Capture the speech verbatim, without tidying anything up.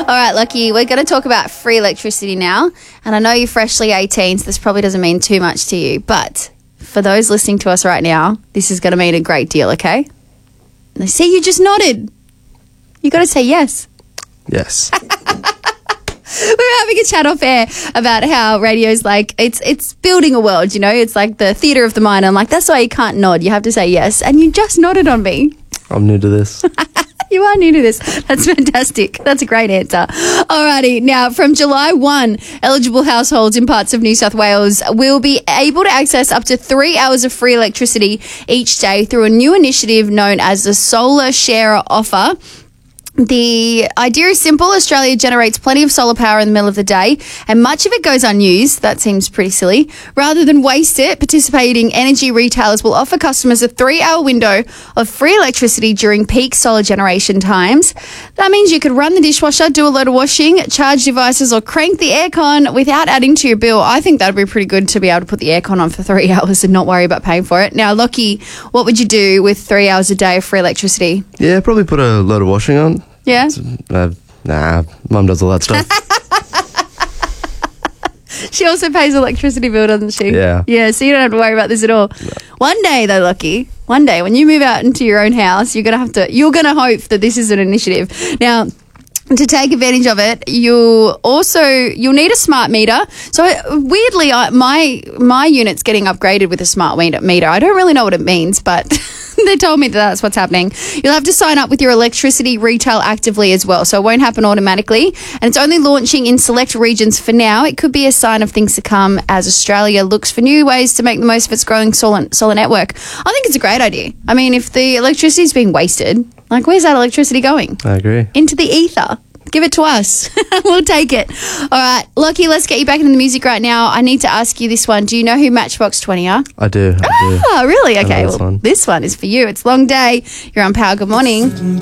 right, Lucky, we're going to talk about free electricity now. And I know you're freshly eighteen, so this probably doesn't mean too much to you. But for those listening to us right now, this is going to mean a great deal, okay? And I see you just nodded. You got to say yes. Yes. We were having a chat off air about how radio's like, it's it's building a world, you know? It's like the theatre of the mind. I'm like, that's why you can't nod. You have to say yes. And you just nodded on me. I'm new to this. You are new to this. That's fantastic. That's a great answer. Alrighty. Now, from July first, eligible households in parts of New South Wales will be able to access up to three hours of free electricity each day through a new initiative known as the Solar Sharer Offer. The idea is simple. Australia generates plenty of solar power in the middle of the day, and much of it goes unused. That seems pretty silly. Rather than waste it, participating energy retailers will offer customers a three-hour window of free electricity during peak solar generation times. That means you could run the dishwasher, do a load of washing, charge devices, or crank the aircon without adding to your bill. I think that would be pretty good to be able to put the aircon on for three hours and not worry about paying for it. Now, Lockie, what would you do with three hours a day of free electricity? Yeah, probably put a load of washing on. Yeah? Uh, nah, Mum does all that stuff. She also pays electricity bill, doesn't she? Yeah. Yeah, so you don't have to worry about this at all. No. One day, though, Lucky, one day, when you move out into your own house, you're going to have to, you're going to hope that this is an initiative. Now, to take advantage of it, you'll also, you'll need a smart meter. So weirdly, I, my my unit's getting upgraded with a smart meter. I don't really know what it means, but they told me that that's what's happening. You'll have to sign up with your electricity retail actively as well, so it won't happen automatically. And it's only launching in select regions for now. It could be a sign of things to come as Australia looks for new ways to make the most of its growing solar, solar network. I think it's a great idea. I mean, if the electricity is being wasted, like, where's that electricity going? I agree. Into the ether. Give it to us. We'll take it. All right, Lockie, let's get you back into the music right now. I need to ask you this one. Do you know who Matchbox twenty are? I do. I do. Oh, really? Okay, this well, one. this one is for you. It's Long Day. You're on Power. Good morning.